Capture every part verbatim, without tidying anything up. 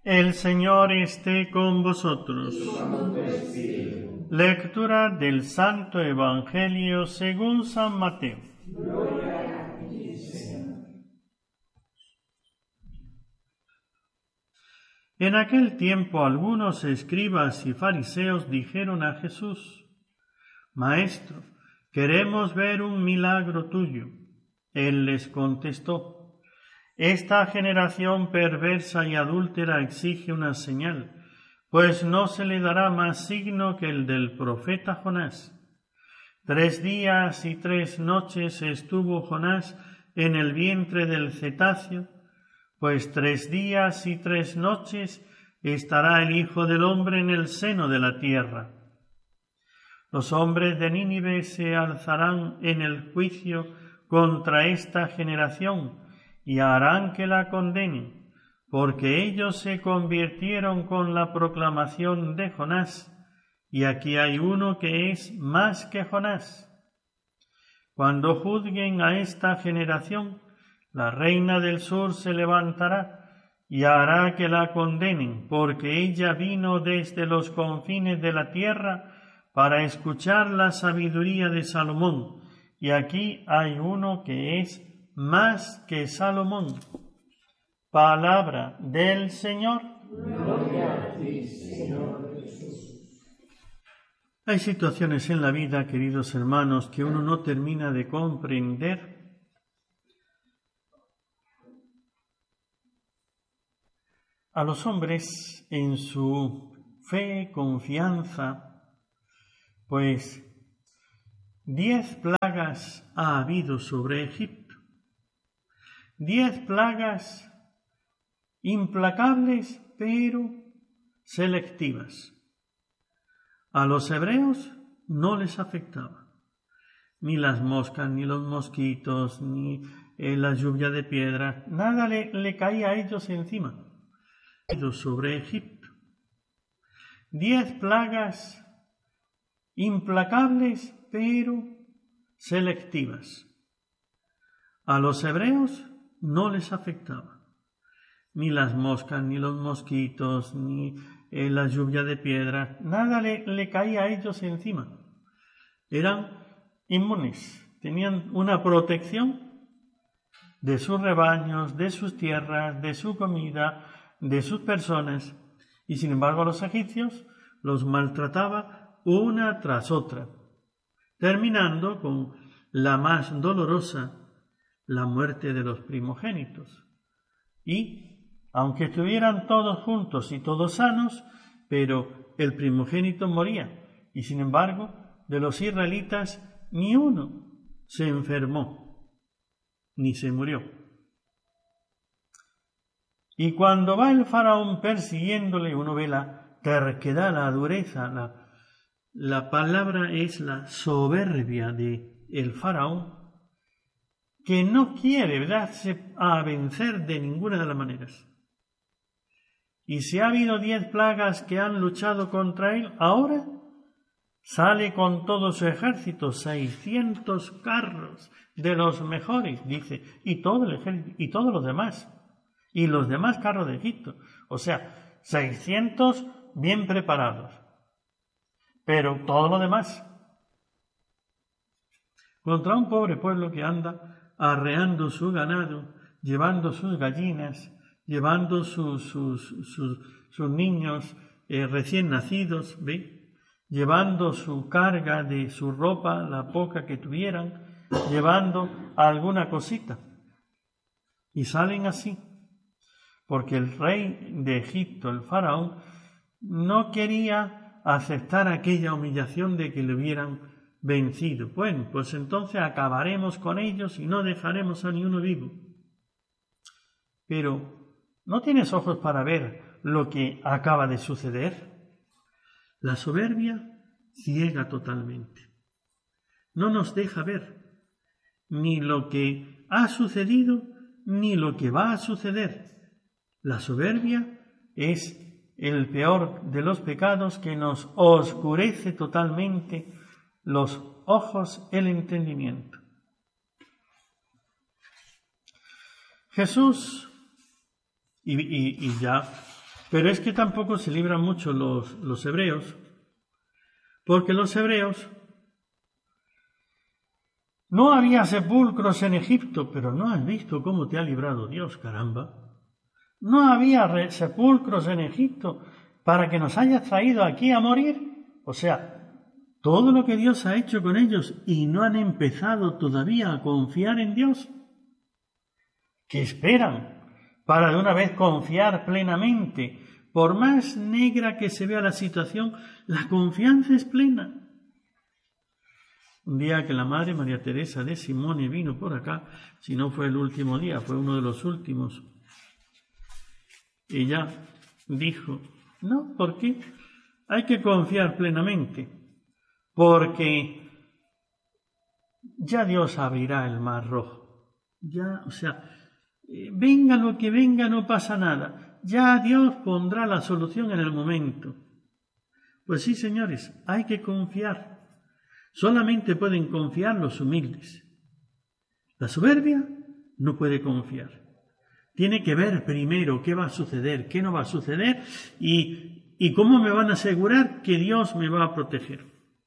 El Señor esté con vosotros. Lectura del Santo Evangelio según San Mateo. Gloria a ti, Señor. En aquel tiempo algunos escribas y fariseos dijeron a Jesús: Maestro, queremos ver un milagro tuyo. Él les contestó: Esta generación perversa y adúltera exige una señal, pues no se le dará más signo que el del profeta Jonás. Tres días y tres noches estuvo Jonás en el vientre del cetáceo, pues tres días y tres noches estará el Hijo del Hombre en el seno de la tierra. Los hombres de Nínive se alzarán en el juicio contra esta generación y harán que la condenen, porque ellos se convirtieron con la proclamación de Jonás, y aquí hay uno que es más que Jonás. Cuando juzguen a esta generación, la reina del sur se levantará y hará que la condenen, porque ella vino desde los confines de la tierra para escuchar la sabiduría de Salomón, y aquí hay uno que es más que Salomón. Palabra del Señor. Gloria a ti, Señor Jesús. Hay situaciones en la vida, queridos hermanos, que uno no termina de comprender. A los hombres, en su fe, confianza, pues diez plagas ha habido sobre Egipto. Diez plagas implacables, pero selectivas. A los hebreos no les afectaba. Ni las moscas, ni los mosquitos, ni eh, la lluvia de piedras. Nada le, le caía a ellos encima. Sobre Egipto. Diez plagas implacables, pero selectivas. A los hebreos no les afectaba. Ni las moscas, ni los mosquitos, ni eh, la lluvia de piedras. Nada le, le caía a ellos encima. Eran inmunes. Tenían una protección de sus rebaños, de sus tierras, de su comida, de sus personas. Y sin embargo a los egipcios los maltrataba una tras otra, terminando con la más dolorosa, la muerte de los primogénitos. Y, aunque estuvieran todos juntos y todos sanos, pero el primogénito moría, y sin embargo, de los israelitas ni uno se enfermó, ni se murió. Y cuando va el faraón persiguiéndole, uno ve la terquedad, la dureza, la, la palabra es la soberbia de el faraón, que no quiere darse a vencer de ninguna de las maneras. Y si ha habido diez plagas que han luchado contra él, ahora sale con todo su ejército, seiscientos carros de los mejores, dice, y todo el ejército, y todos los demás, y los demás carros de Egipto. O sea, seiscientos bien preparados. Pero todo lo demás contra un pobre pueblo que anda arreando su ganado, llevando sus gallinas, llevando sus, sus, sus, sus niños eh, recién nacidos, ¿ve? Llevando su carga de su ropa, la poca que tuvieran, llevando alguna cosita. Y salen así, porque el rey de Egipto, el faraón, no quería aceptar aquella humillación de que le hubieran vencido. Bueno, pues entonces acabaremos con ellos y no dejaremos a ni uno vivo. Pero, ¿no tienes ojos para ver lo que acaba de suceder? La soberbia ciega totalmente. No nos deja ver ni lo que ha sucedido ni lo que va a suceder. La soberbia es el peor de los pecados que nos oscurece totalmente los ojos, el entendimiento. Jesús, y, y, y ya Pero es que tampoco se libran mucho los, los hebreos, porque los hebreos no había sepulcros en Egipto, pero no has visto cómo te ha librado Dios, caramba. No había re- sepulcros en Egipto para que nos hayas traído aquí a morir. O sea, todo lo que Dios ha hecho con ellos y no han empezado todavía a confiar en Dios. ¿Qué esperan para de una vez confiar plenamente? Por más negra que se vea la situación, la confianza es plena. Un día que la Madre María Teresa de Simone vino por acá, si no fue el último día, fue uno de los últimos, ella dijo, no, ¿por qué? Hay que confiar plenamente, porque ya Dios abrirá el mar rojo. Ya, o sea, venga lo que venga, no pasa nada. Ya Dios pondrá la solución en el momento. Pues sí, señores, hay que confiar. Solamente pueden confiar los humildes. La soberbia no puede confiar. Tiene que ver primero qué va a suceder, qué no va a suceder y, y cómo me van a asegurar que Dios me va a proteger.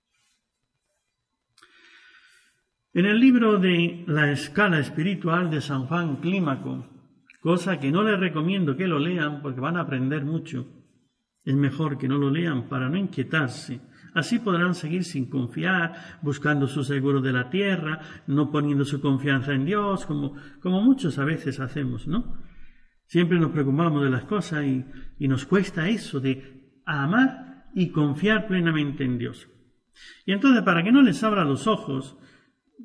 En el libro de La escala espiritual de San Juan Clímaco, cosa que no les recomiendo que lo lean porque van a aprender mucho, es mejor que no lo lean para no inquietarse. Así podrán seguir sin confiar, buscando su seguro de la tierra, no poniendo su confianza en Dios, como, como muchos a veces hacemos, ¿no? Siempre nos preocupamos de las cosas y, y nos cuesta eso de amar y confiar plenamente en Dios. Y entonces, para que no les abra los ojos,